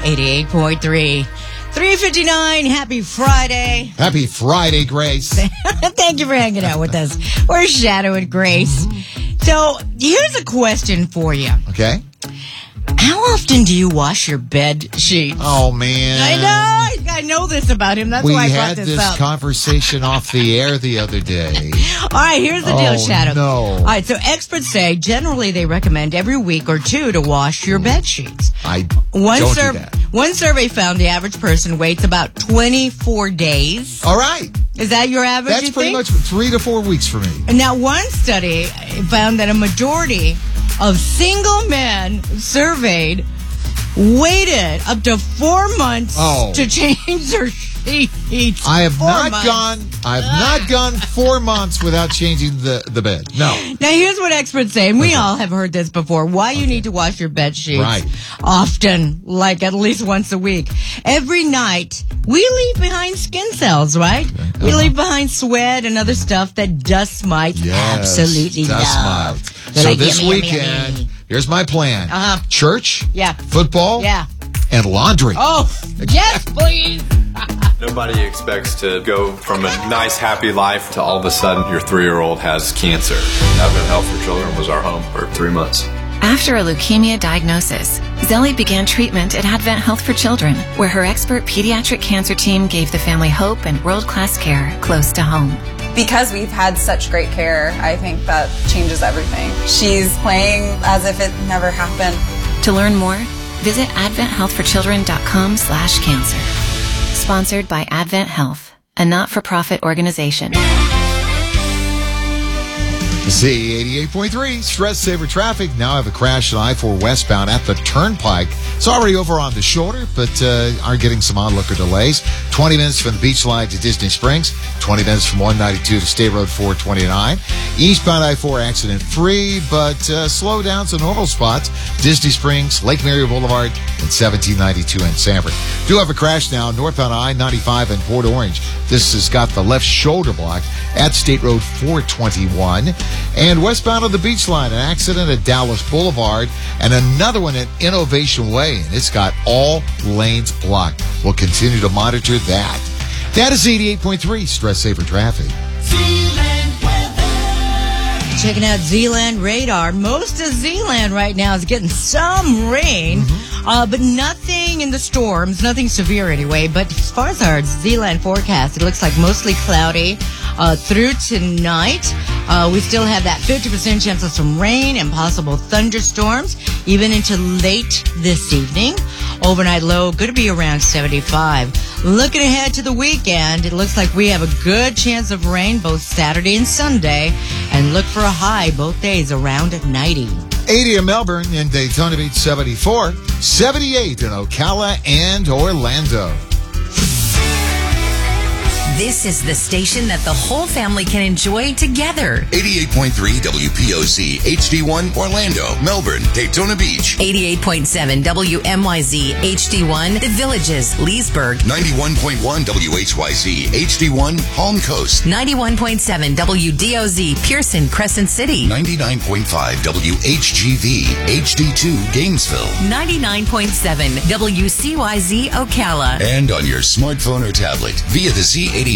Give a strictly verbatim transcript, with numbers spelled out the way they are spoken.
eighty-eight point three. three fifty-nine, happy Friday. Happy Friday, Grace. Thank you for hanging out with us. We're Shadow and Grace. So, here's a question for you. Okay. How often do you wash your bed sheets? Oh, man. I know. I know this about him. That's we why I brought had this, this up. conversation off the air the other day. All right, here's the deal, Oh, Shadow. no. All right, so experts say generally they recommend every week or two to wash your bed sheets. I One don't sur- do that. One survey found the average person waits about twenty-four days. All right. Is that your average, That's you pretty think? much three to four weeks for me. And now, one study found that a majority of single men surveyed waited up to four months Oh. to change their sheets. I have Four not months. gone. I have not gone four months without changing the, the bed. No. Now, here's what experts say, and we all have heard this before, why you need to wash your bed sheets Right. often, like at least once a week. Every night, we leave behind skin cells, right? We leave behind sweat and other stuff that dust mites Yes, absolutely dust love. mites. They're So like, this yummy, yummy, weekend, yummy. here's my plan. Uh-huh. Church, Yeah. football, Yeah. and laundry. Oh, yes, please. Nobody expects to go from a nice, happy life to all of a sudden your three-year-old has cancer. Advent Health for Children was our home for three months. After a leukemia diagnosis, Zelly began treatment at Advent Health for Children, where her expert pediatric cancer team gave the family hope and world-class care close to home. Because we've had such great care, I think that changes everything. She's playing as if it never happened. To learn more, visit advent health for children dot com slash cancer. Sponsored by Advent Health, a not-for-profit organization. Z eighty-eight point three, Stress Saver Traffic. Now have a crash on I four westbound at the Turnpike. It's already over on the shoulder, but uh, are getting some onlooker delays. twenty minutes from the beach line to Disney Springs. twenty minutes from one ninety-two to State Road four twenty-nine. Eastbound I four accident free, but uh, slow down to normal spots. Disney Springs, Lake Mary Boulevard, and seventeen ninety-two in Sanford. Do have a crash now northbound I ninety-five in Port Orange. This has got the left shoulder block at State Road four twenty-one. And westbound on the beach line, an accident at Dallas Boulevard and another one at Innovation Way, and it's got all lanes blocked. We'll continue to monitor that. That is eighty-eight point three Stress Saver Traffic. Checking out Zealand radar. Most of Zealand right now is getting some rain, Mm-hmm. uh, but nothing in the storms, nothing severe anyway. But as far as our Zealand forecast, it looks like mostly cloudy uh, through tonight. Uh, we still have that fifty percent chance of some rain and possible thunderstorms, even into late this evening. Overnight low going to be around seventy-five. Looking ahead to the weekend, it looks like we have a good chance of rain both Saturday and Sunday, and look for a high both days around ninety. eighty in Melbourne and Daytona Beach, seventy-four. seventy-eight in Ocala and Orlando. This is the station that the whole family can enjoy together. eighty-eight point three W P O Z H D one Orlando, Melbourne, Daytona Beach. eighty-eight point seven W M Y Z H D one The Villages, Leesburg. ninety-one point one W H Y Z H D one Palm Coast. ninety-one point seven W D O Z Pearson, Crescent City. ninety-nine point five W H G V H D two Gainesville. ninety-nine point seven W C Y Z Ocala. And on your smartphone or tablet via the Z eighty-eight